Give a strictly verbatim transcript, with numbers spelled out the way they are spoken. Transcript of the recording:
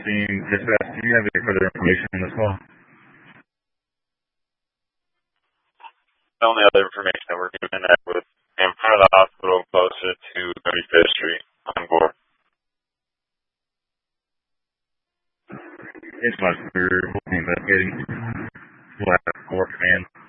Team Dispatch, do you have any further information on this call? The only other information that we're given that was in front of the hospital closer to thirty-fifth Street on Gore. It's much we're investigating. We'll have Gore command.